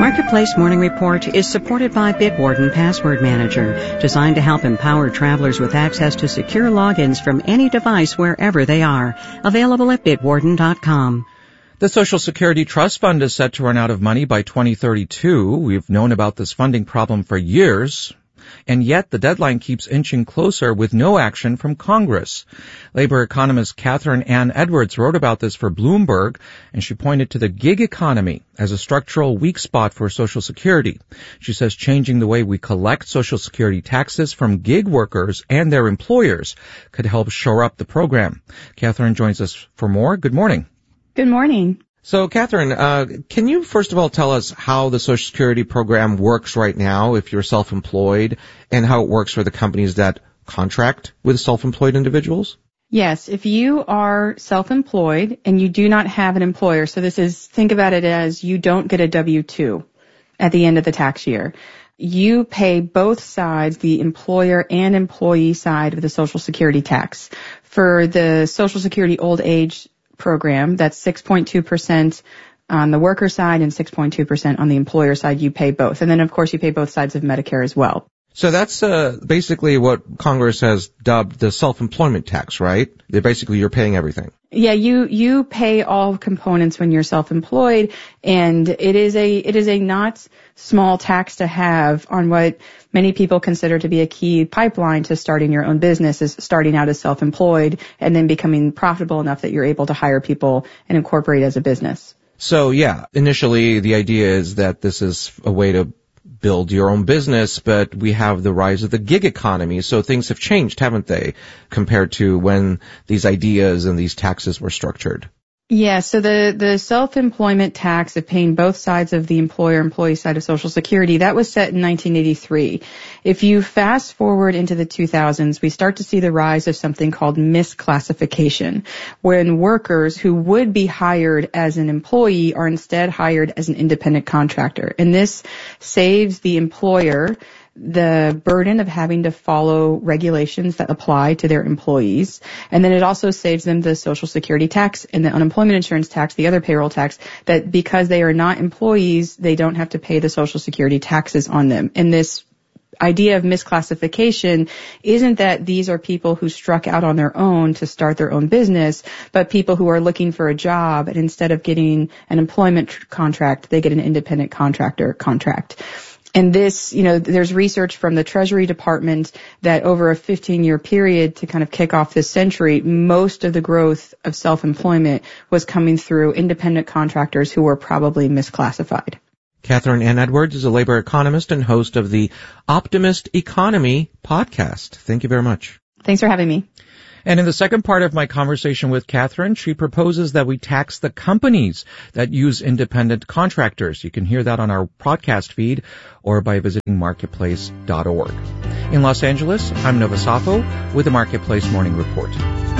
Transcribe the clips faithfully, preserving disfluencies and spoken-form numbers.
Marketplace Morning Report is supported by Bitwarden Password Manager, designed to help empower travelers with access to secure logins from any device wherever they are. Available at bitwarden dot com. The Social Security Trust Fund is set to run out of money by twenty thirty-two. We've known about this funding problem for years, and yet the deadline keeps inching closer with no action from Congress. Labor economist Catherine Ann Edwards wrote about this for Bloomberg, and she pointed to the gig economy as a structural weak spot for Social Security. She says changing the way we collect Social Security taxes from gig workers and their employers could help shore up the program. Catherine joins us for more. Good morning. Good morning. So, Catherine, uh, can you first of all tell us how the Social Security program works right now if you're self-employed, and how it works for the companies that contract with self-employed individuals? Yes, if you are self-employed and you do not have an employer, so this is, think about it as you don't get a W two at the end of the tax year. You pay both sides, the employer and employee side of the Social Security tax. For the Social Security old age program, that's six point two percent on the worker side and six point two percent on the employer side. You pay both. And then, of course, you pay both sides of Medicare as well. So that's uh, basically what Congress has dubbed the self-employment tax, right? They're basically, you're paying everything. Yeah, you you pay all components when you're self-employed, and it is a it is a not small tax to have on what many people consider to be a key pipeline to starting your own business, is starting out as self-employed and then becoming profitable enough that you're able to hire people and incorporate as a business. So yeah, initially the idea is that this is a way to build your own business, but we have the rise of the gig economy, so things have changed, haven't they, compared to when these ideas and these taxes were structured? Yeah, so the, the self-employment tax of paying both sides of the employer-employee side of Social Security, that was set in nineteen eighty-three. If you fast forward into the two thousands, we start to see the rise of something called misclassification, when workers who would be hired as an employee are instead hired as an independent contractor. And this saves the employer the burden of having to follow regulations that apply to their employees. And then it also saves them the Social Security tax and the unemployment insurance tax, the other payroll tax, that because they are not employees, they don't have to pay the Social Security taxes on them. And this idea of misclassification isn't that these are people who struck out on their own to start their own business, but people who are looking for a job, and instead of getting an employment tr- contract, they get an independent contractor contract. And this, you know, there's research from the Treasury Department that over a fifteen-year period to kind of kick off this century, most of the growth of self-employment was coming through independent contractors who were probably misclassified. Catherine Ann Edwards is a labor economist and host of the Optimist Economy podcast. Thank you very much. Thanks for having me. And in the second part of my conversation with Catherine, she proposes that we tax the companies that use independent contractors. You can hear that on our podcast feed or by visiting marketplace dot org. In Los Angeles, I'm Nova Safo with the Marketplace Morning Report.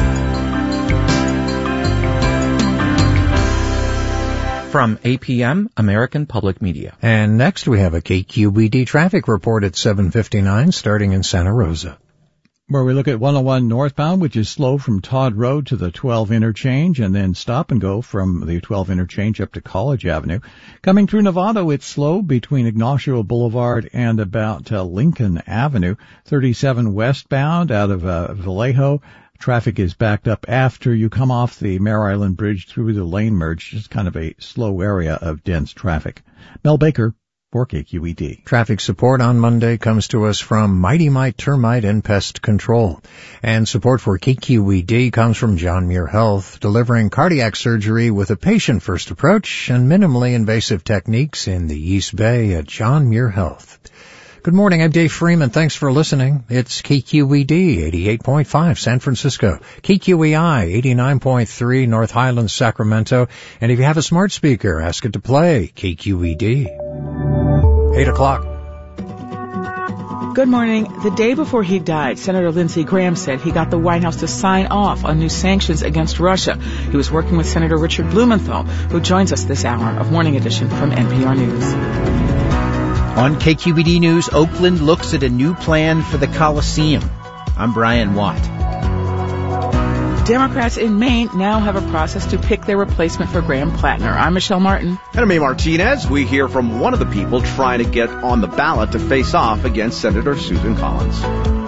From A P M, American Public Media. And next we have a K Q B D traffic report at seven fifty-nine starting in Santa Rosa, where we look at one oh one northbound, which is slow from Todd Road to the twelve interchange, and then stop and go from the twelve interchange up to College Avenue. Coming through Novato, it's slow between Ignacio Boulevard and about uh, Lincoln Avenue. thirty-seven westbound out of uh, Vallejo. Traffic is backed up after you come off the Mare Island Bridge through the lane merge. Just kind of a slow area of dense traffic. Mel Baker for K Q E D. Traffic support on Monday comes to us from Mighty Mite Termite and Pest Control. And support for K Q E D comes from John Muir Health, delivering cardiac surgery with a patient-first approach and minimally invasive techniques in the East Bay at John Muir Health. Good morning, I'm Dave Freeman. Thanks for listening. It's K Q E D eighty-eight point five San Francisco, K Q E I eighty-nine point three North Highlands, Sacramento. And if you have a smart speaker, ask it to play K Q E D. Eight o'clock. Good morning. The day before he died, Senator Lindsey Graham said he got the White House to sign off on new sanctions against Russia. He was working with Senator Richard Blumenthal, who joins us this hour of Morning Edition from N P R News. On K Q B D News, Oakland looks at a new plan for the Coliseum. I'm Brian Watt. Democrats in Maine now have a process to pick their replacement for Graham Plattner. I'm Michelle Martin. And I'm A. Martinez. We hear from one of the people trying to get on the ballot to face off against Senator Susan Collins.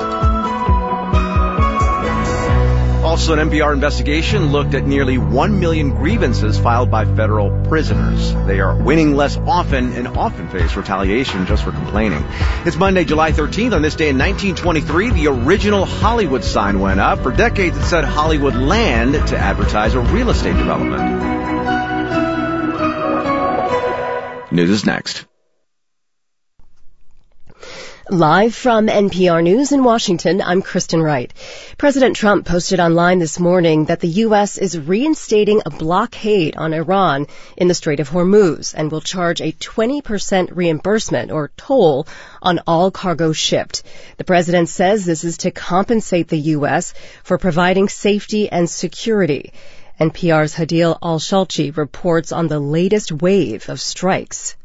Also, an N P R investigation looked at nearly one million grievances filed by federal prisoners. They are winning less often and often face retaliation just for complaining. It's Monday, July thirteenth. On this day in nineteen twenty-three, the original Hollywood sign went up. For decades, it said Hollywood Land to advertise a real estate development. News is next. Live from N P R News in Washington, I'm Kristen Wright. President Trump posted online this morning that the U S is reinstating a blockade on Iran in the Strait of Hormuz and will charge a twenty percent reimbursement or toll on all cargo shipped. The president says this is to compensate the U S for providing safety and security. N P R's Hadil Al-Shalchi reports on the latest wave of strikes.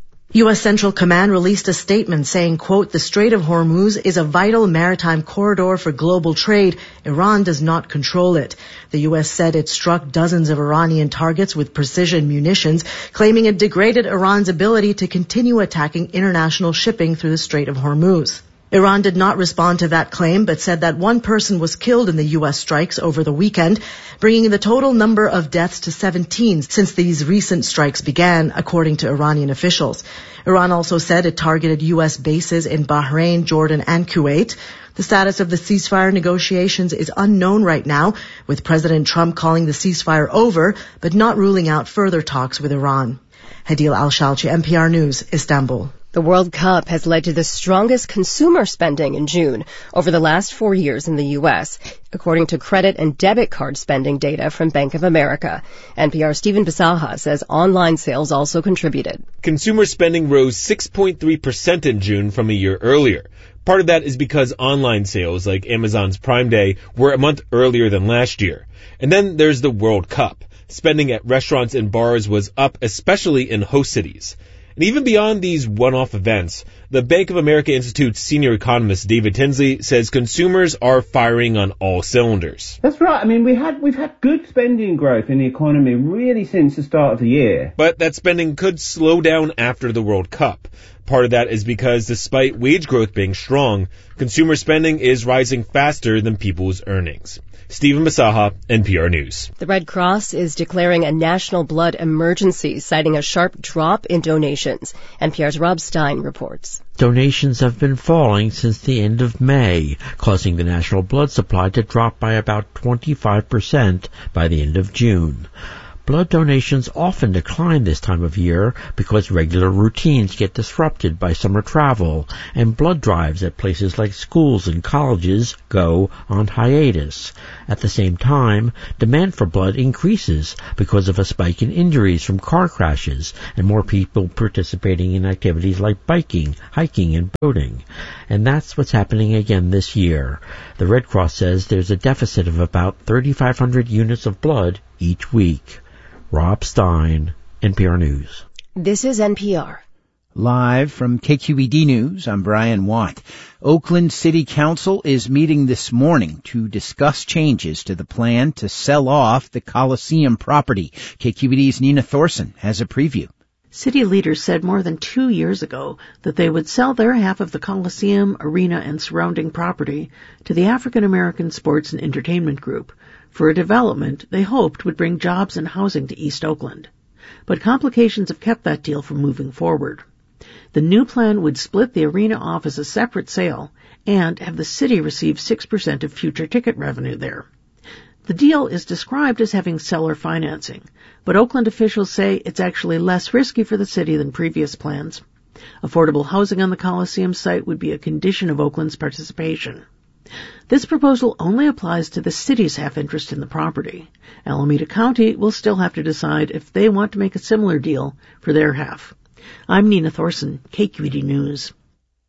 U S Central Command released a statement saying, quote, the Strait of Hormuz is a vital maritime corridor for global trade. Iran does not control it. The U S said it struck dozens of Iranian targets with precision munitions, claiming it degraded Iran's ability to continue attacking international shipping through the Strait of Hormuz. Iran did not respond to that claim, but said that one person was killed in the U S strikes over the weekend, bringing the total number of deaths to seventeen since these recent strikes began, according to Iranian officials. Iran also said it targeted U S bases in Bahrain, Jordan, and Kuwait. The status of the ceasefire negotiations is unknown right now, with President Trump calling the ceasefire over, but not ruling out further talks with Iran. Hadil Al-Shalchi, N P R News, Istanbul. The World Cup has led to the strongest consumer spending in June over the last four years in the U S, according to credit and debit card spending data from Bank of America. N P R's Stephen Bisalha says online sales also contributed. Consumer spending rose six point three percent in June from a year earlier. Part of that is because online sales, like Amazon's Prime Day, were a month earlier than last year. And then there's the World Cup. Spending at restaurants and bars was up, especially in host cities. And even beyond these one-off events, the Bank of America Institute's senior economist David Tinsley says consumers are firing on all cylinders. That's right. I mean, we had, we've had good spending growth in the economy really since the start of the year. But that spending could slow down after the World Cup. Part of that is because despite wage growth being strong, consumer spending is rising faster than people's earnings. Stephen Bisalha, N P R News. The Red Cross is declaring a national blood emergency, citing a sharp drop in donations. N P R's Rob Stein reports. Donations have been falling since the end of May, causing the national blood supply to drop by about twenty-five percent by the end of June. Blood donations often decline this time of year because regular routines get disrupted by summer travel, and blood drives at places like schools and colleges go on hiatus. At the same time, demand for blood increases because of a spike in injuries from car crashes and more people participating in activities like biking, hiking, and boating. And that's what's happening again this year. The Red Cross says there's a deficit of about thirty-five hundred units of blood each week. Rob Stein, N P R News. This is N P R. Live from K Q E D News, I'm Brian Watt. Oakland City Council is meeting this morning to discuss changes to the plan to sell off the Coliseum property. K Q E D's Nina Thorson has a preview. City leaders said more than two years ago that they would sell their half of the Coliseum, arena, and surrounding property to the African American Sports and Entertainment Group for a development they hoped would bring jobs and housing to East Oakland. But complications have kept that deal from moving forward. The new plan would split the arena off as a separate sale and have the city receive six percent of future ticket revenue there. The deal is described as having seller financing, but Oakland officials say it's actually less risky for the city than previous plans. Affordable housing on the Coliseum site would be a condition of Oakland's participation. This proposal only applies to the city's half interest in the property. Alameda County will still have to decide if they want to make a similar deal for their half. I'm Nina Thorson, K Q E D News.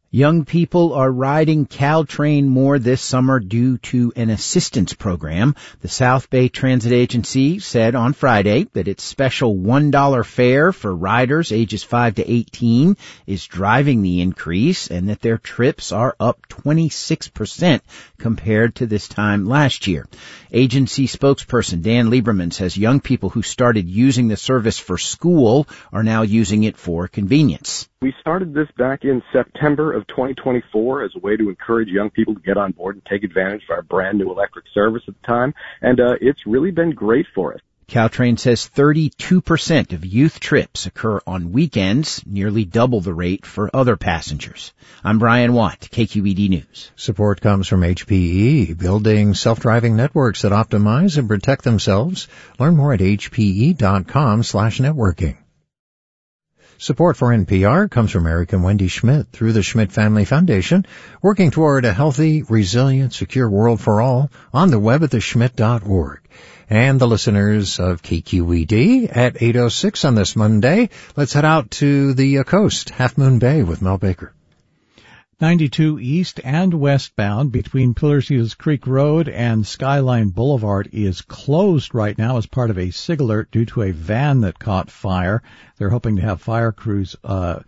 Young people are riding Caltrain more this summer due to an assistance program. The South Bay Transit Agency said on Friday that its special one dollar fare for riders ages five to eighteen is driving the increase and that their trips are up twenty-six percent compared to this time last year. Agency spokesperson Dan Lieberman says young people who started using the service for school are now using it for convenience. We started this back in September of twenty twenty-four as a way to encourage young people to get on board and take advantage of our brand new electric service at the time, and uh, it's really been great for us. Caltrain says thirty-two percent of youth trips occur on weekends, nearly double the rate for other passengers. I'm Brian Watt, K Q E D News. Support comes from H P E, building self-driving networks that optimize and protect themselves. Learn more at h p e dot com slash networking. Support for N P R comes from Eric and Wendy Schmidt through the Schmidt Family Foundation, working toward a healthy, resilient, secure world for all on the web at the schmidt dot org. And the listeners of K Q E D at eight oh six on this Monday. Let's head out to the coast, Half Moon Bay with Mel Baker. ninety-two east and westbound between Pillars Creek Road and Skyline Boulevard is closed right now as part of a SIG alert due to a van that caught fire. They're hoping to have fire crews uh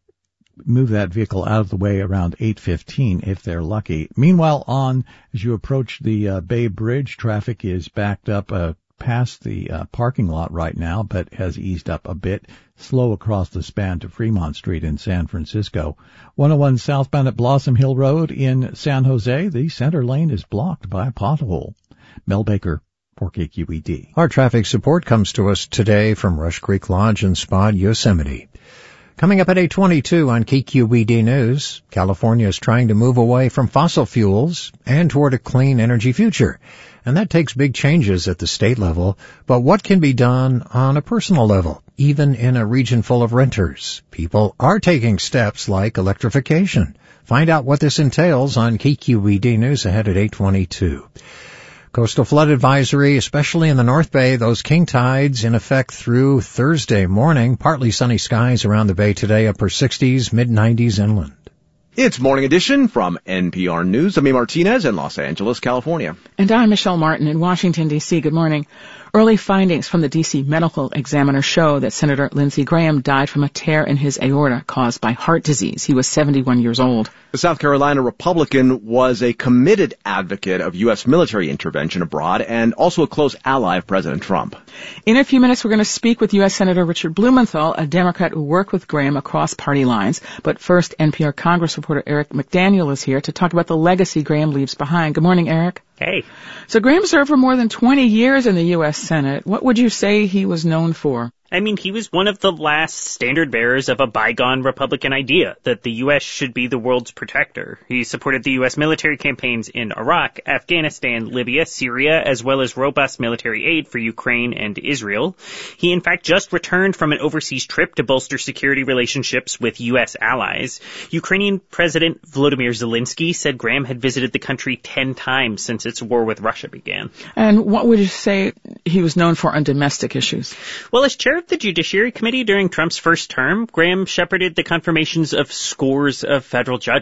move that vehicle out of the way around eight fifteen if they're lucky. Meanwhile, on as you approach the uh, Bay Bridge, traffic is backed up uh, past the uh, parking lot right now, but has eased up a bit. Slow across the span to Fremont Street in San Francisco. one oh one southbound at Blossom Hill Road in San Jose, the center lane is blocked by a pothole. Mel Baker for K Q E D. Our traffic support comes to us today from Rush Creek Lodge and Spa Yosemite. Coming up at eight twenty-two on K Q E D News, California is trying to move away from fossil fuels and toward a clean energy future. And that takes big changes at the state level. But what can be done on a personal level, even in a region full of renters? People are taking steps like electrification. Find out what this entails on K Q E D News ahead at eight twenty-two. Coastal flood advisory, especially in the North Bay, those king tides in effect through Thursday morning. Partly sunny skies around the bay today, upper sixties, mid nineties inland. It's Morning Edition from N P R News. I'm Martinez in Los Angeles, California. And I'm Michelle Martin in Washington, D C. Good morning. Early findings from the D C Medical Examiner show that Senator Lindsey Graham died from a tear in his aorta caused by heart disease. He was seventy-one years old. The South Carolina Republican was a committed advocate of U S military intervention abroad and also a close ally of President Trump. In a few minutes, we're going to speak with U S Senator Richard Blumenthal, a Democrat who worked with Graham across party lines. But first, N P R Congress reporter Eric McDaniel is here to talk about the legacy Graham leaves behind. Good morning, Eric. Hey. So Graham served for more than twenty years in the U S Senate. What would you say he was known for? I mean, he was one of the last standard bearers of a bygone Republican idea that the U S should be the world's protector. He supported the U S military campaigns in Iraq, Afghanistan, Libya, Syria, as well as robust military aid for Ukraine and Israel. He, in fact, just returned from an overseas trip to bolster security relationships with U S allies. Ukrainian President Volodymyr Zelensky said Graham had visited the country ten times since its war with Russia began. And what would you say he was known for on domestic issues? Well, as chair of the Judiciary Committee during Trump's first term, Graham shepherded the confirmations of scores of federal judges.